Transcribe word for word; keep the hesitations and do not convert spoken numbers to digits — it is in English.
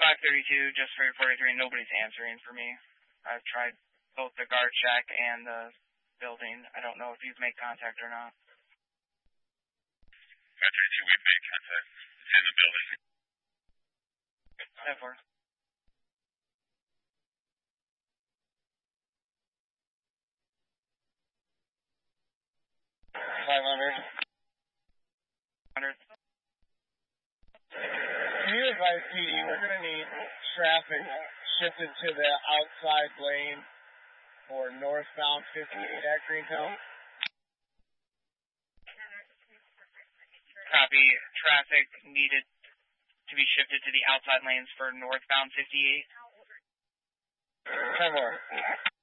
five thirty-two, just for forty-three, nobody's answering for me. I've tried both the guard shack and the building. I don't know if you've made contact or not. five thirty-two, we've made contact. It's in the building. ten four. five hundred. one hundred. Can you advise P D, we're going to need traffic shifted to the outside lane for northbound fifty-eight at Greentown? Copy. Traffic needed to be shifted to the outside lanes for northbound fifty-eight. ten more.